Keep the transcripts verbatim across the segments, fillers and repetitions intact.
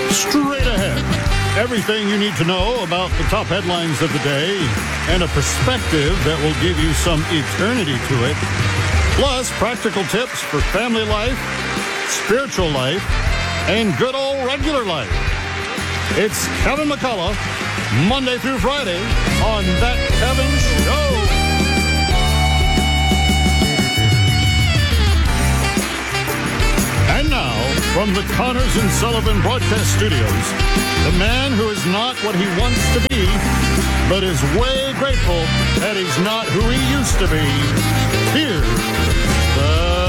Straight ahead. Everything you need to know about the top headlines of the day and a perspective that will give you some eternity to it. Plus, practical tips for family life, spiritual life, and good old regular life. It's Kevin McCullough, Monday through Friday on That Kevin Show. And now, from the Connors and Sullivan Broadcast Studios, the man who is not what he wants to be, but is way grateful that he's not who he used to be. Here's the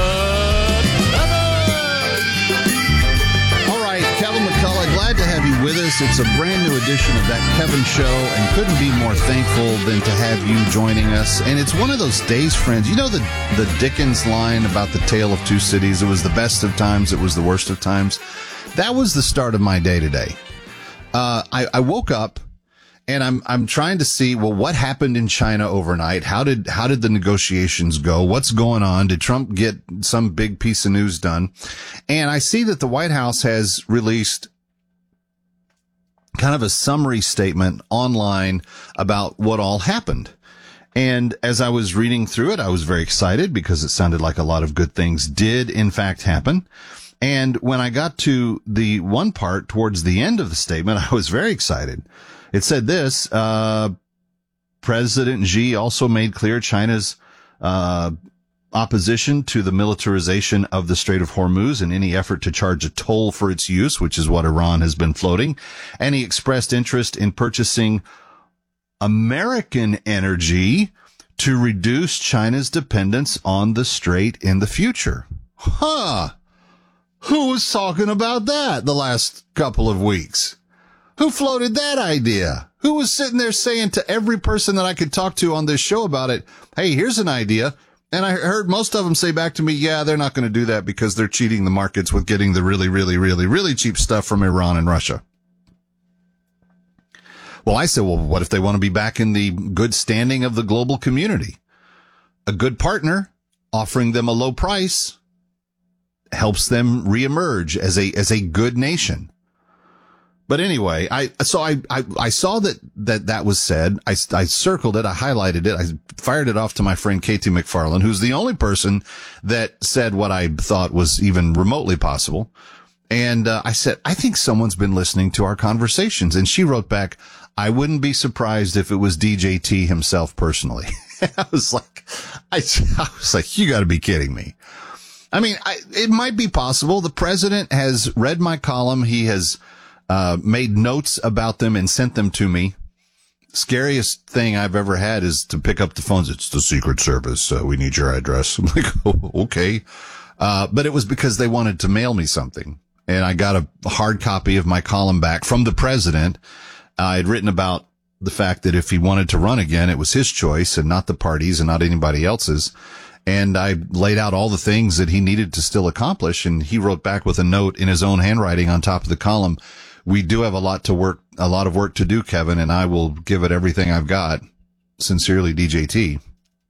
Kevin! All right, Kevin McCullough, glad to have you with us. It's a brand new edition of That Kevin Show, and couldn't be more thankful than to have you joining us. And it's one of those days, friends. You know the, the Dickens line about the Tale of Two Cities? It was the best of times, it was the worst of times. That was the start of my day today. Uh, I, I woke up and I'm, I'm trying to see, well, what happened in China overnight? How did, how did the negotiations go? What's going on? Did Trump get some big piece of news done? And I see that the White House has released kind of a summary statement online about what all happened. And as I was reading through it, I was very excited because it sounded like a lot of good things did in fact happen. And when I got to the one part towards the end of the statement, I was very excited. It said this, uh, President Xi also made clear China's, uh, opposition to the militarization of the Strait of Hormuz and any effort to charge a toll for its use, which is what Iran has been floating. And he expressed interest in purchasing American energy to reduce China's dependence on the strait in the future. Huh. Who was talking about that the last couple of weeks? Who floated that idea? Who was sitting there saying to every person that I could talk to on this show about it, hey, here's an idea. And I heard most of them say back to me, yeah, they're not going to do that because they're cheating the markets with getting the really, really, really, really cheap stuff from Iran and Russia. Well, I said, well, what if they want to be back in the good standing of the global community? A good partner offering them a low price helps them reemerge as a, as a good nation. But anyway, I, so I, I, I saw that, that that was said. I, I circled it. I highlighted it. I fired it off to my friend Katie McFarland, who's the only person that said what I thought was even remotely possible. And, uh, I said, I think someone's been listening to our conversations. And she wrote back, I wouldn't be surprised if it was D J T himself personally. I was like, I, I was like, you gotta be kidding me. I mean, I, it might be possible. The president has read my column. He has, uh, made notes about them and sent them to me. Scariest thing I've ever had is to pick up the phones. It's the Secret Service. Uh, we need your address. I'm like, oh, okay. Uh, but it was because they wanted to mail me something. And I got a hard copy of my column back from the president. Uh, I had written about the fact that if he wanted to run again, it was his choice and not the party's and not anybody else's. And I laid out all the things that he needed to still accomplish. And he wrote back with a note in his own handwriting on top of the column. We do have a lot to work, a lot of work to do, Kevin, and I will give it everything I've got. Sincerely, D J T.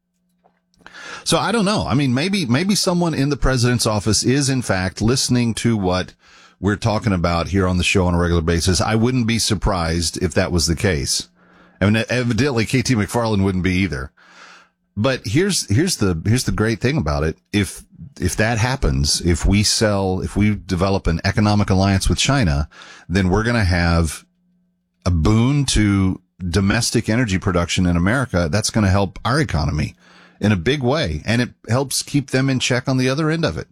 So I don't know. I mean, maybe, maybe someone in the president's office is in fact listening to what we're talking about here on the show on a regular basis. I wouldn't be surprised if that was the case. I mean, evidently K T McFarland wouldn't be either. But here's, here's the, here's the great thing about it. If, if that happens, if we sell, if we develop an economic alliance with China, then we're going to have a boon to domestic energy production in America. That's going to help our economy in a big way. And it helps keep them in check on the other end of it.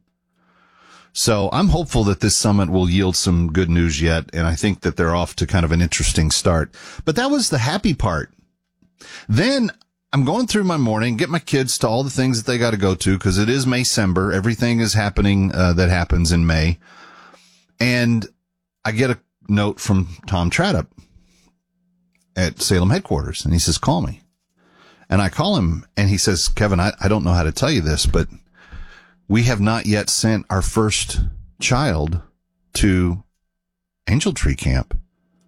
So I'm hopeful that this summit will yield some good news yet. And I think that they're off to kind of an interesting start. But that was the happy part. Then I'm going through my morning, get my kids to all the things that they got to go to because it is Maycember. Everything is happening uh, that happens in May. And I get a note from Tom Tradup at Salem headquarters. And he says, call me. And I call him and he says, Kevin, I, I don't know how to tell you this, but we have not yet sent our first child to Angel Tree Camp.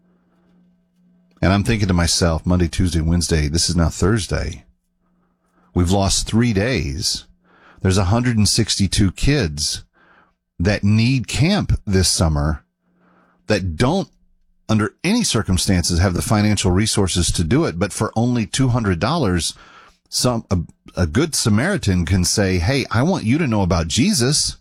And I'm thinking to myself, Monday, Tuesday, Wednesday, this is now Thursday. We've lost three days. There's one hundred sixty-two kids that need camp this summer that don't, under any circumstances, have the financial resources to do it. But for only two hundred dollars, some, a, a good Samaritan can say, hey, I want you to know about Jesus.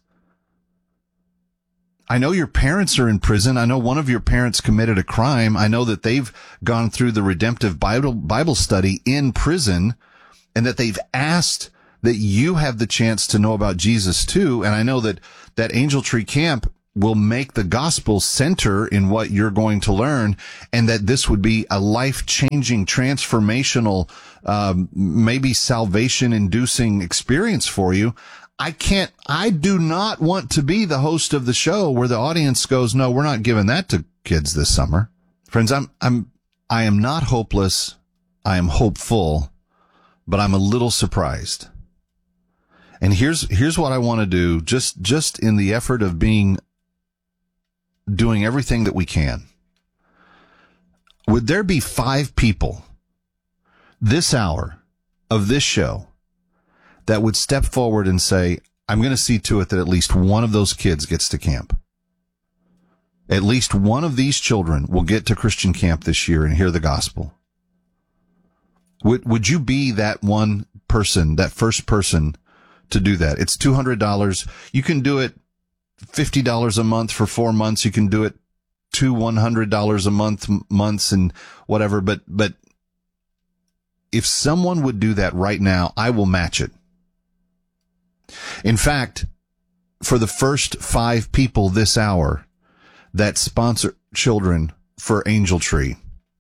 I know your parents are in prison. I know one of your parents committed a crime. I know that they've gone through the redemptive Bible, Bible study in prison, and that they've asked that you have the chance to know about Jesus too. And I know that that Angel Tree Camp will make the gospel center in what you're going to learn, and that this would be a life-changing, transformational, um, maybe salvation-inducing experience for you. I can't, I do not want to be the host of the show where the audience goes, no, we're not giving that to kids this summer. Friends, I'm, I'm, I am not hopeless. I am hopeful, but I'm a little surprised. And here's, here's what I want to do, just, just in the effort of being, doing everything that we can. Would there be five people this hour of this show that would step forward and say, I'm going to see to it that at least one of those kids gets to camp? At least one of these children will get to Christian camp this year and hear the gospel. Would, would you be that one person, that first person to do that? It's two hundred dollars. You can do it fifty dollars a month for four months. You can do it two one hundred dollars a month, months and whatever. But, but if someone would do that right now, I will match it. In fact, for the first five people this hour that sponsor children for Angel Tree,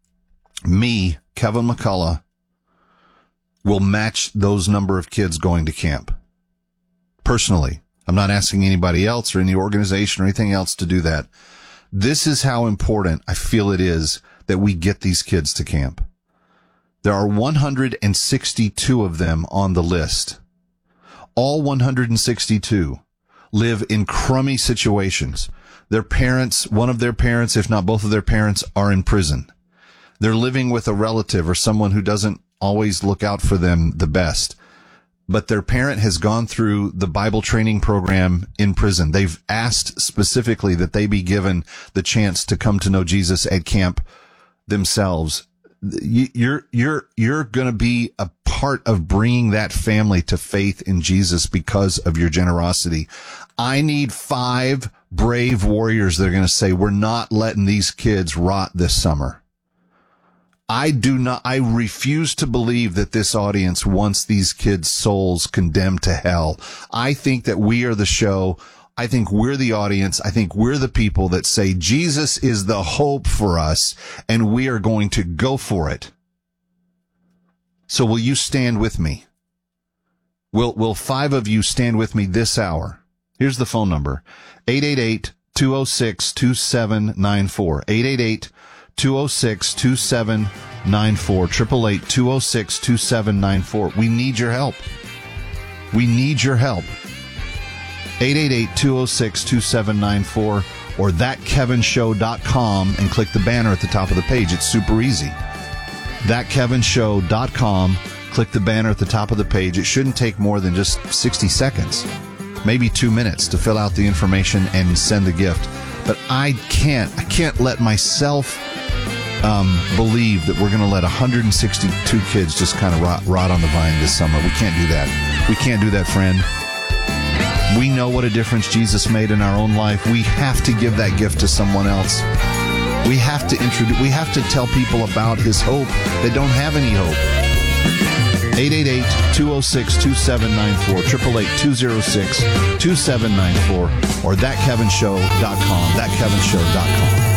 me, Kevin McCullough, will match those number of kids going to camp. Personally, I'm not asking anybody else or any organization or anything else to do that. This is how important I feel it is that we get these kids to camp. There are one hundred sixty-two of them on the list. All one hundred sixty-two live in crummy situations. Their parents, one of their parents, if not both of their parents, are in prison. They're living with a relative or someone who doesn't always look out for them the best. But their parent has gone through the Bible training program in prison. They've asked specifically that they be given the chance to come to know Jesus at camp themselves. You're, you're, you're going to be a part of bringing that family to faith in Jesus because of your generosity. I need five brave warriors that are going to say, we're not letting these kids rot this summer. I do not, I refuse to believe that this audience wants these kids' souls condemned to hell. I think that we are the show. I think we're the audience. I think we're the people that say Jesus is the hope for us, and we are going to go for it. So will you stand with me? Will, will five of you stand with me this hour? Here's the phone number, eight eight eight, two oh six, two seven nine four, eight eight eight, two oh six, two seven nine four, eight eight eight, two oh six, two seven nine four. We need your help. We need your help. eight eight eight, two oh six, two seven nine four or that kevin show dot com and click the banner at the top of the page. It's super easy. that kevin show dot com, click the banner at the top of the page. It shouldn't take more than just sixty seconds, maybe two minutes to fill out the information and send the gift. But I can't, I can't let myself um, believe that we're going to let one hundred sixty-two kids just kind of rot, rot on the vine this summer. We can't do that. We can't do that, friend. We know what a difference Jesus made in our own life. We have to give that gift to someone else. We have to introduce, we have to tell people about his hope that don't have any hope. eight eight eight, two oh six, two seven nine four, eight eight eight, two oh six, two seven nine four or that kevin show dot com, that kevin show dot com.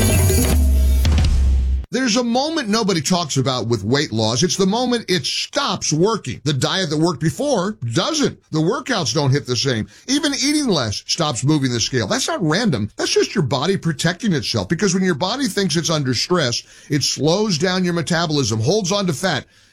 There's a moment nobody talks about with weight loss. It's the moment it stops working. The diet that worked before doesn't. The workouts don't hit the same. Even eating less stops moving the scale. That's not random. That's just your body protecting itself, because when your body thinks it's under stress, it slows down your metabolism, holds on to fat,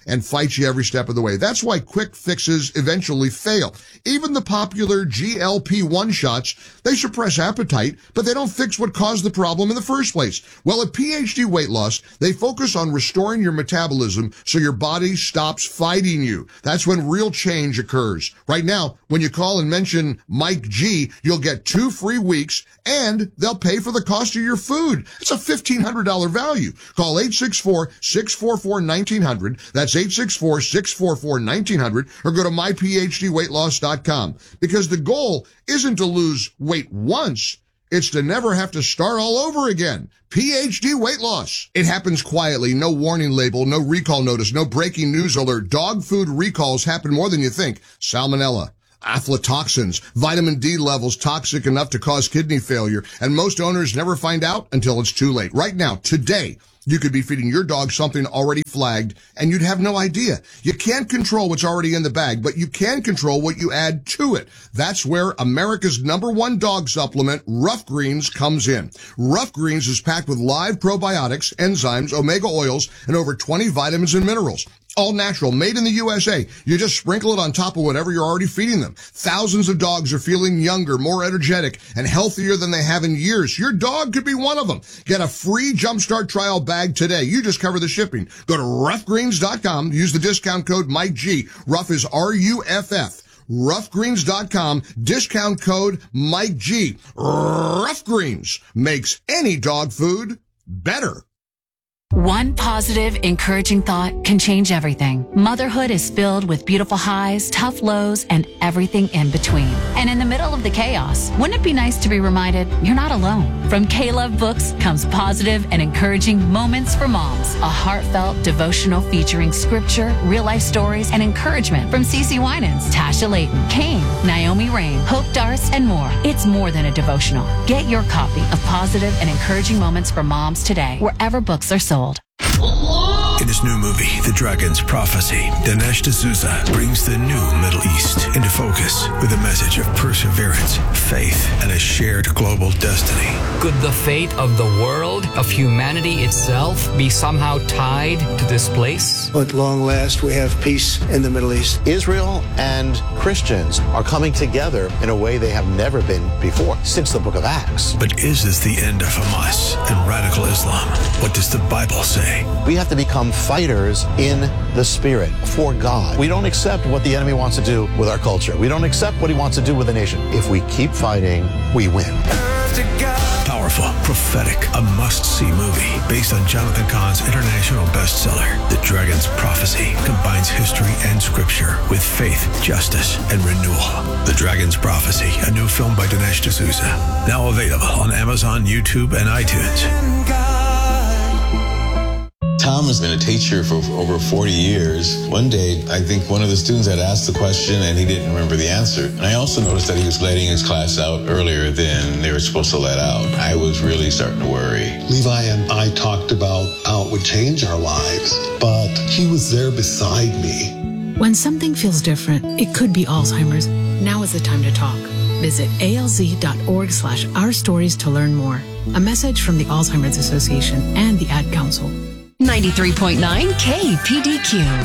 and fights you every step of the way. That's why quick fixes eventually fail. Even the popular G L P one shots, they suppress appetite, but they don't fix what caused the problem in the first place. Well, at P H D Weight Loss, they focus on restoring your metabolism so your body stops fighting you. That's when real change occurs. Right now, when you call and mention Mike G, you'll get two free weeks and they'll pay for the cost of your food. It's a fifteen hundred dollars value. Call eight six four, six four four, one nine zero zero. That's eight six four, six four four, one nine zero zero, or go to my p h d weight loss dot com. Because the goal isn't to lose weight once, it's to never have to start all over again. P H D Weight Loss. It happens quietly. No warning label, no recall notice, no breaking news alert. Dog food recalls happen more than you think. Salmonella, aflatoxins, vitamin D levels toxic enough to cause kidney failure, and most owners never find out until it's too late. Right now, today, you could be feeding your dog something already flagged, and you'd have no idea. You can't control what's already in the bag, but you can control what you add to it. That's where America's number one dog supplement, Rough Greens, comes in. Rough Greens is packed with live probiotics, enzymes, omega oils, and over twenty vitamins and minerals. All natural, made in the U S A. You just sprinkle it on top of whatever you're already feeding them. Thousands of dogs are feeling younger, more energetic, and healthier than they have in years. Your dog could be one of them. Get a free Jumpstart trial bag today. You just cover the shipping. Go to rough greens dot com. Use the discount code Mike G. Rough is R U F F. rough greens dot com. Discount code Mike G. Rough Greens makes any dog food better. One positive, encouraging thought can change everything. Motherhood is filled with beautiful highs, tough lows, and everything in between. And in the middle of the chaos, wouldn't it be nice to be reminded you're not alone? From K-Love Books comes positive and encouraging moments for moms. A heartfelt devotional featuring scripture, real-life stories, and encouragement from CeCe Winans, Tasha Layton, Kane, Naomi Rain, Hope Darst, and more. It's more than a devotional. Get your copy of Positive and Encouraging Moments for Moms today, wherever books are sold. In his new movie, The Dragon's Prophecy, Dinesh D'Souza brings the new Middle East into focus with a message of perseverance, faith, and a shared global destiny. Could the fate of the world, of humanity itself, be somehow tied to this place? At long last, we have peace in the Middle East. Israel and Christians are coming together in a way they have never been before, since the book of Acts. But is this the end of Hamas and radical Islam? What does the Bible say? We have to become fighters in the spirit for God. We don't accept what the enemy wants to do with our culture. We don't accept what he wants to do with the nation. If we keep fighting, we win. Powerful, prophetic, a must-see movie based on Jonathan Cahn's international bestseller. The Dragon's Prophecy combines history and scripture with faith, justice, and renewal. The Dragon's Prophecy, a new film by Dinesh D'Souza. Now available on Amazon, YouTube, and iTunes. Tom has been a teacher for over forty years. One day, I think one of the students had asked the question and he didn't remember the answer. And I also noticed that he was letting his class out earlier than they were supposed to let out. I was really starting to worry. Levi and I talked about how it would change our lives, but he was there beside me. When something feels different, it could be Alzheimer's. Now is the time to talk. Visit alz.org slash our stories to learn more. A message from the Alzheimer's Association and the Ad Council. ninety-three point nine K P D Q.